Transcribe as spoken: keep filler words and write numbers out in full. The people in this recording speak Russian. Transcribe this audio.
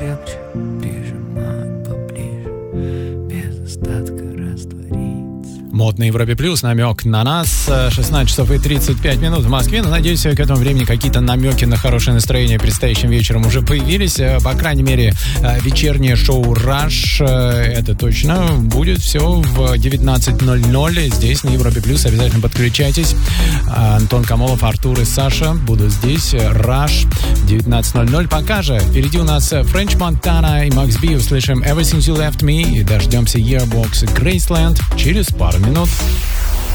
крепче прижимать поближе, без остатка раствориться. Мод на Европе Плюс, намек на нас. шестнадцать часов и тридцать пять минут в Москве. Но, надеюсь, к этому времени какие-то намеки на хорошее настроение предстоящим вечером уже появились. По крайней мере, вечернее шоу «Rush», это точно, будет все в девятнадцать ноль ноль. Здесь, на Европе Плюс. Обязательно подключайтесь. Антон Камолов, Артур и Саша будут здесь. «Rush» девятнадцать ноль ноль. Пока же впереди у нас French Montana и Max B. Услышим «Ever Since You Left Me» и дождемся Yearbox Graceland через пару минут.